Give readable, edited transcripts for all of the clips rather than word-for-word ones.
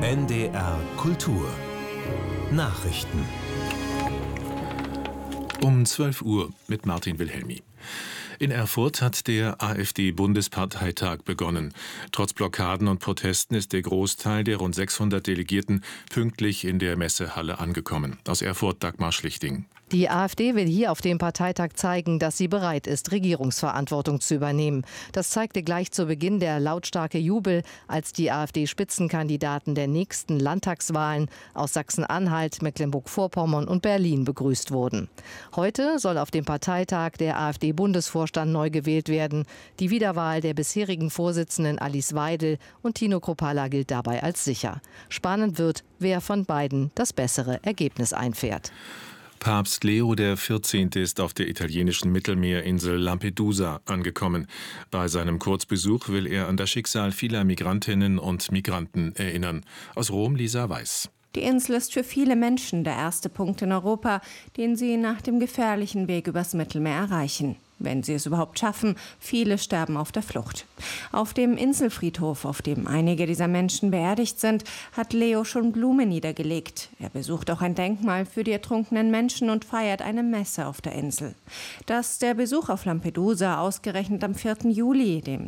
NDR Kultur Nachrichten Um 12 Uhr mit Martin Wilhelmi. In Erfurt hat der AfD-Bundesparteitag begonnen. Trotz Blockaden und Protesten ist der Großteil der rund 600 Delegierten pünktlich in der Messehalle angekommen. Aus Erfurt Dagmar Schlichting. Die AfD will hier auf dem Parteitag zeigen, dass sie bereit ist, Regierungsverantwortung zu übernehmen. Das zeigte gleich zu Beginn der lautstarke Jubel, als die AfD-Spitzenkandidaten der nächsten Landtagswahlen aus Sachsen-Anhalt, Mecklenburg-Vorpommern und Berlin begrüßt wurden. Heute soll auf dem Parteitag der AfD-Bundesvorstand neu gewählt werden. Die Wiederwahl der bisherigen Vorsitzenden Alice Weidel und Tino Kruppalla gilt dabei als sicher. Spannend wird, wer von beiden das bessere Ergebnis einfährt. Papst Leo XIV. Ist auf der italienischen Mittelmeerinsel Lampedusa angekommen. Bei seinem Kurzbesuch will er an das Schicksal vieler Migrantinnen und Migranten erinnern. Aus Rom Lisa Weiß. Die Insel ist für viele Menschen der erste Punkt in Europa, den sie nach dem gefährlichen Weg übers Mittelmeer erreichen. Wenn sie es überhaupt schaffen, viele sterben auf der Flucht. Auf dem Inselfriedhof, auf dem einige dieser Menschen beerdigt sind, hat Leo schon Blumen niedergelegt. Er besucht auch ein Denkmal für die ertrunkenen Menschen und feiert eine Messe auf der Insel. Dass der Besuch auf Lampedusa ausgerechnet am 4. Juli, dem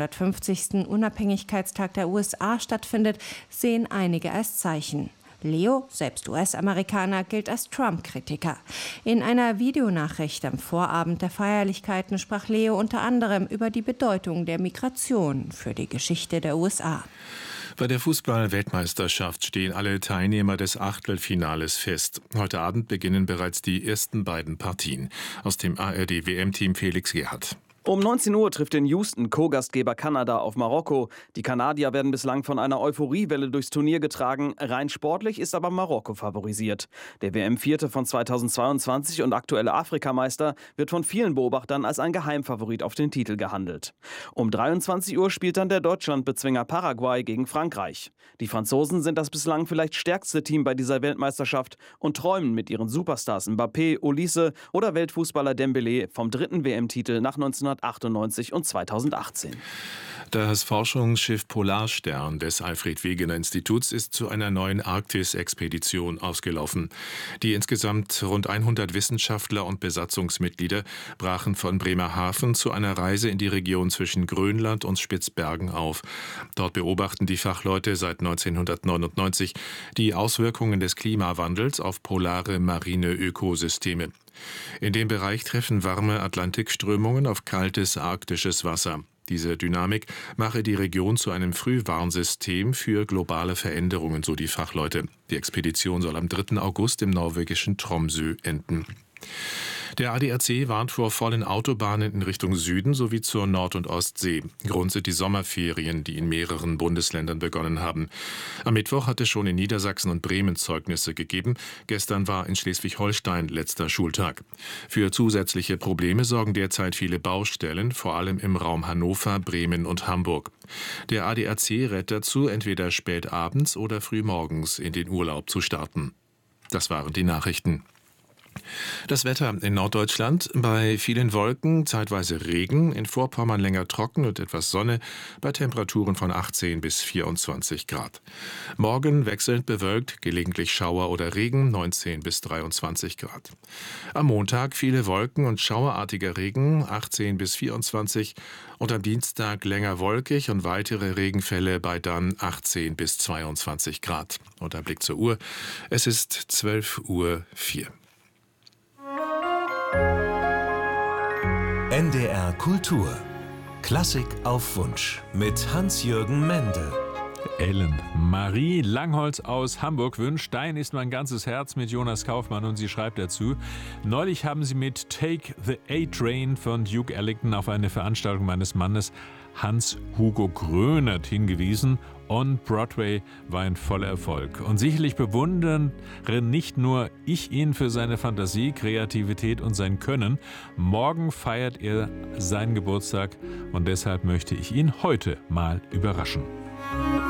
250. Unabhängigkeitstag der USA, stattfindet, sehen einige als Zeichen. Leo, selbst US-Amerikaner, gilt als Trump-Kritiker. In einer Videonachricht am Vorabend der Feierlichkeiten sprach Leo unter anderem über die Bedeutung der Migration für die Geschichte der USA. Bei der Fußball-Weltmeisterschaft stehen alle Teilnehmer des Achtelfinales fest. Heute Abend beginnen bereits die ersten beiden Partien. Aus dem ARD-WM-Team Felix Gerhardt. Um 19 Uhr trifft in Houston Co-Gastgeber Kanada auf Marokko. Die Kanadier werden bislang von einer Euphoriewelle durchs Turnier getragen. Rein sportlich ist aber Marokko favorisiert. Der WM-Vierte von 2022 und aktuelle Afrikameister wird von vielen Beobachtern als ein Geheimfavorit auf den Titel gehandelt. Um 23 Uhr spielt dann der Deutschlandbezwinger Paraguay gegen Frankreich. Die Franzosen sind das bislang vielleicht stärkste Team bei dieser Weltmeisterschaft und träumen mit ihren Superstars Mbappé, Olise oder Weltfußballer Dembélé vom dritten WM-Titel nach 1998 und 2018. Das Forschungsschiff Polarstern des Alfred-Wegener-Instituts ist zu einer neuen Arktis-Expedition ausgelaufen. Die insgesamt rund 100 Wissenschaftler und Besatzungsmitglieder brachen von Bremerhaven zu einer Reise in die Region zwischen Grönland und Spitzbergen auf. Dort beobachten die Fachleute seit 1999 die Auswirkungen des Klimawandels auf polare marine Ökosysteme. In dem Bereich treffen warme Atlantikströmungen auf kaltes arktisches Wasser. Diese Dynamik mache die Region zu einem Frühwarnsystem für globale Veränderungen, so die Fachleute. Die Expedition soll am 3. August im norwegischen Tromsø enden. Der ADAC warnt vor vollen Autobahnen in Richtung Süden sowie zur Nord- und Ostsee. Grund sind die Sommerferien, die in mehreren Bundesländern begonnen haben. Am Mittwoch hat es schon in Niedersachsen und Bremen Zeugnisse gegeben. Gestern war in Schleswig-Holstein letzter Schultag. Für zusätzliche Probleme sorgen derzeit viele Baustellen, vor allem im Raum Hannover, Bremen und Hamburg. Der ADAC rät dazu, entweder spät abends oder früh morgens in den Urlaub zu starten. Das waren die Nachrichten. Das Wetter in Norddeutschland: bei vielen Wolken, zeitweise Regen, in Vorpommern länger trocken und etwas Sonne, bei Temperaturen von 18 bis 24 Grad. Morgen wechselnd bewölkt, gelegentlich Schauer oder Regen, 19 bis 23 Grad. Am Montag viele Wolken und schauerartiger Regen, 18 bis 24. Und am Dienstag länger wolkig und weitere Regenfälle bei dann 18 bis 22 Grad. Und ein Blick zur Uhr: es ist 12:04 Uhr. NDR Kultur Klassik auf Wunsch mit Hans-Jürgen Mende. Ellen Marie Langholz aus Hamburg wünscht: Dein ist mein ganzes Herz mit Jonas Kaufmann, und sie schreibt dazu: Neulich haben sie mit Take the A-Train von Duke Ellington auf eine Veranstaltung meines Mannes Hans-Hugo Grönert hingewiesen. On Broadway war ein voller Erfolg. Und sicherlich bewundere nicht nur ich ihn für seine Fantasie, Kreativität und sein Können. Morgen feiert er seinen Geburtstag und deshalb möchte ich ihn heute mal überraschen.